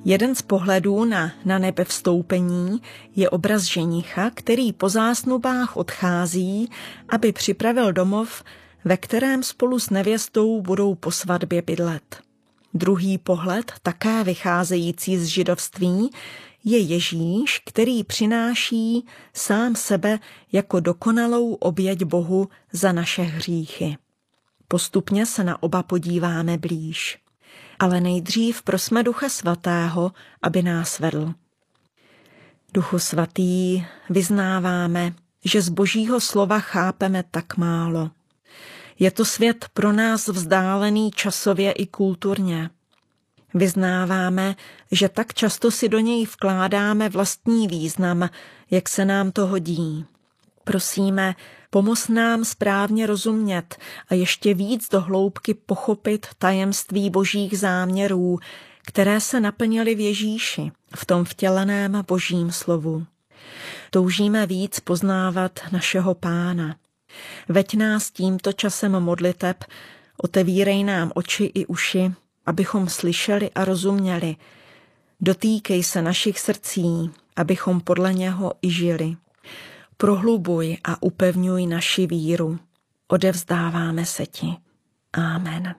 Jeden z pohledů na nebevstoupení je obraz ženicha, který po zásnubách odchází, aby připravil domov, ve kterém spolu s nevěstou budou po svatbě bydlet. Druhý pohled, také vycházející z židovství, je Ježíš, který přináší sám sebe jako dokonalou oběť Bohu za naše hříchy. Postupně se na oba podíváme blíž. Ale nejdřív prosme Ducha Svatého, aby nás vedl. Duchu Svatý, vyznáváme, že z Božího slova chápeme tak málo. Je to svět pro nás vzdálený časově i kulturně. Vyznáváme, že tak často si do něj vkládáme vlastní význam, jak se nám to hodí. Prosíme, pomoz nám správně rozumět a ještě víc do hloubky pochopit tajemství Božích záměrů, které se naplnily v Ježíši, v tom vtěleném Božím slovu. Toužíme víc poznávat našeho Pána. Veď nás tímto časem modliteb, otevírej nám oči i uši, abychom slyšeli a rozuměli. Dotýkej se našich srdcí, abychom podle něho i žili. Prohlubuj a upevňuj naši víru. Odevzdáváme se ti. Amen.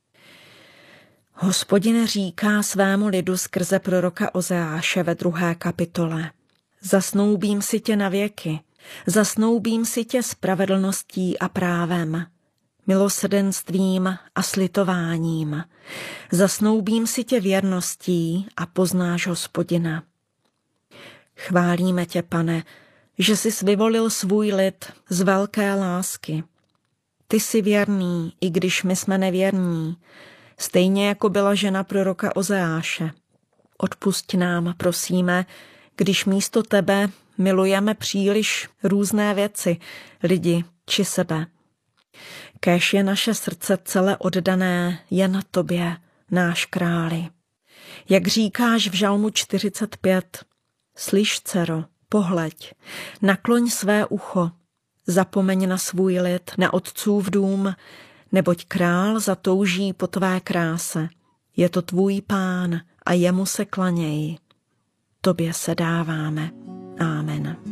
Hospodin říká svému lidu skrze proroka Ozeáše ve 2. kapitole. Zasnoubím si tě na věky, zasnoubím si tě spravedlností a právem, milosrdenstvím a slitováním. Zasnoubím si tě věrností a poznáš Hospodina. Chválíme tě, Pane, že jsi vyvolil svůj lid z velké lásky. Ty jsi věrný, i když my jsme nevěrní, stejně jako byla žena proroka Ozeáše. Odpusť nám, prosíme, když místo tebe milujeme příliš různé věci, lidi či sebe. Kéž je naše srdce celé oddané jen tobě, náš králi. Jak říkáš v Žalmu 45, slyš, dcero, pohleď, nakloň své ucho, zapomeň na svůj lid, na otcův dům, neboť král zatouží po tvé kráse. Je to tvůj Pán a jemu se klaněj. Tobě se dáváme. Amen.